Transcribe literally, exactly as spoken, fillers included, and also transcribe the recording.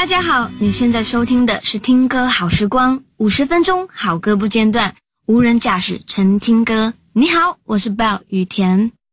家好，你现在收听的是听歌好时光，五十分钟好歌不间断，无人驾驶纯听歌。你好，我是 Bell 雨田。